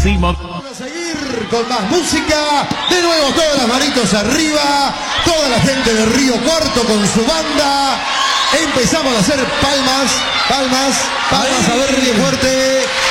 Simón. Vamos a seguir con más música. De nuevo todas las manitos arriba. Toda la gente de Río Cuarto con su banda. Empezamos a hacer palmas. A ver, Río Fuerte.